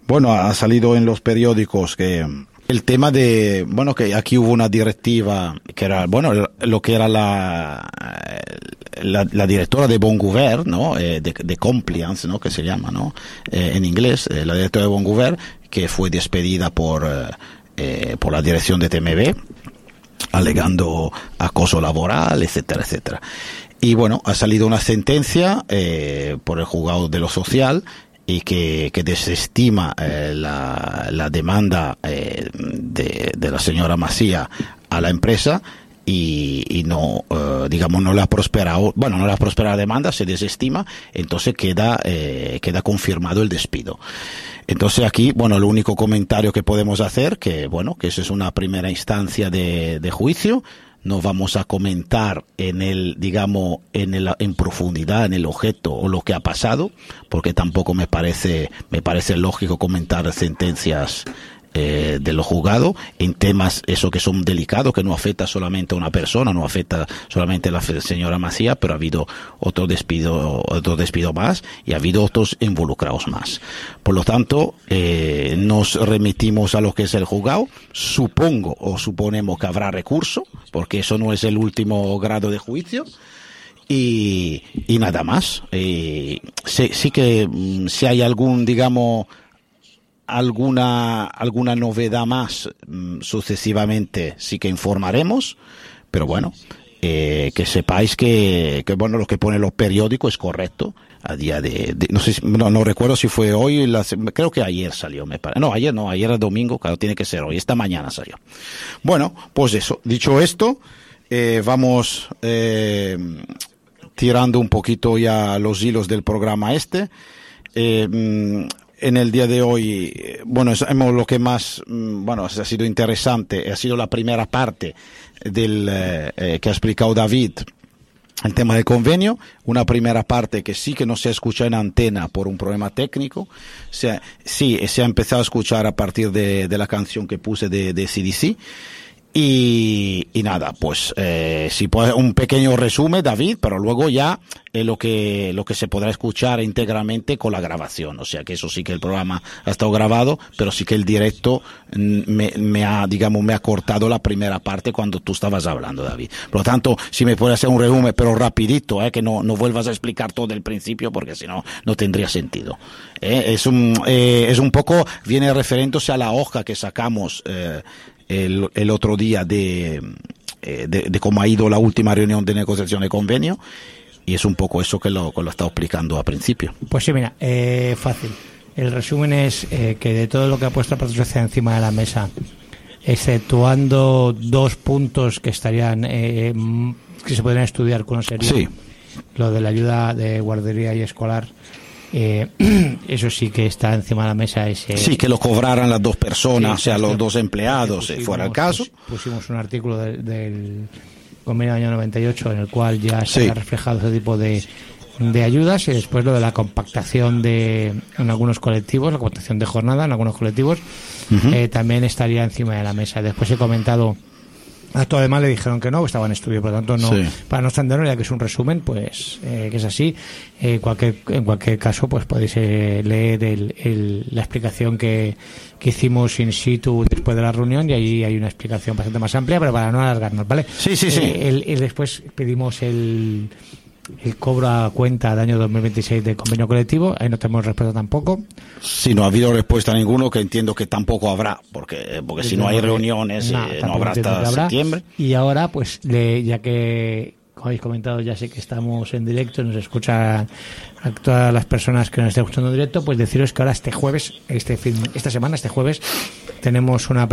Bueno, ha salido en los periódicos que el tema de, bueno, que aquí hubo una directiva que era, bueno, lo que era la directora de Bon Govern, ¿no? De compliance, ¿no? Que se llama, ¿no? En inglés, la directora de Bon Govern, que fue despedida por la dirección de TMB, alegando acoso laboral, etcétera, etcétera. Y bueno, ha salido una sentencia por el juzgado de lo social y que desestima la demanda de la señora Masía a la empresa y no, digamos, no le ha prosperado, bueno, no le ha prosperado la demanda, se desestima, entonces queda confirmado el despido. Entonces aquí, bueno, el único comentario que podemos hacer, que bueno, que esa es una primera instancia de juicio. No vamos a comentar en profundidad en el objeto o lo que ha pasado, porque tampoco me parece lógico comentar sentencias de los juzgados en temas eso que son delicados, que no afecta solamente a una persona, no afecta solamente a la señora Masía, pero ha habido otro despido más y ha habido otros involucrados más. Por lo tanto, nos remitimos a lo que es el juzgado. Suponemos que habrá recurso, porque eso no es el último grado de juicio. Y nada más. Sí que si hay alguna novedad más sucesivamente sí que informaremos, pero bueno, que sepáis que bueno, lo que pone los periódicos es correcto a día de no sé, no recuerdo si fue hoy, creo que ayer salió, me parece. Ayer es domingo, claro, tiene que ser hoy, esta mañana salió. Bueno, pues eso, dicho esto, vamos tirando un poquito ya los hilos del programa en el día de hoy, bueno, lo que más, bueno, ha sido interesante, ha sido la primera parte que ha explicado David, el tema del convenio, una primera parte que sí que no se ha escuchado en antena por un problema técnico, se ha empezado a escuchar a partir de la canción que puse de CDC. Y nada, pues si puede un pequeño resumen, David, pero luego ya lo que se podrá escuchar íntegramente con la grabación. O sea que eso sí que el programa ha estado grabado, pero sí que el directo me ha cortado la primera parte cuando tú estabas hablando, David. Por lo tanto, si me puedes hacer un resumen, pero rapidito, que no vuelvas a explicar todo el principio, porque si no, no tendría sentido. Es un poco, viene referéndose a la hoja que sacamos el otro día de cómo ha ido la última reunión de negociación de convenio, y es un poco eso que lo estaba explicando al principio. Pues sí, mira, fácil. El resumen es que de todo lo que ha puesto la parte social encima de la mesa, exceptuando 2 puntos que estarían que se podrían estudiar con serio, sí. Lo de la ayuda de guardería y escolar, eso sí que está encima de la mesa. Sí, que lo cobraran las 2 personas, sí, o sea, los 2 empleados, fuera el caso. Pusimos un artículo del convenio del año 98 en el cual ya se ha reflejado ese tipo de ayudas, y después lo de la compactación en algunos colectivos, la compactación de jornada en algunos colectivos, también estaría encima de la mesa. Después he comentado, a todo además le dijeron que no, estaba en estudio, por lo tanto no, para no extenderlo, ya que es un resumen, pues que es así. En cualquier caso, pues podéis leer la explicación que hicimos in situ después de la reunión, y ahí hay una explicación bastante más amplia, pero para no alargarnos, ¿vale? Sí. Después pedimos el cobro a cuenta del año 2026 del convenio colectivo. Ahí no tenemos respuesta tampoco. Sí, no ha habido respuesta a ninguno, que entiendo que tampoco habrá, porque si no hay reuniones no habrá hasta septiembre. Y ahora, pues ya que, como habéis comentado, ya sé que estamos en directo, nos escuchan a todas las personas que nos estén escuchando en directo, pues deciros que ahora este jueves, esta semana, tenemos una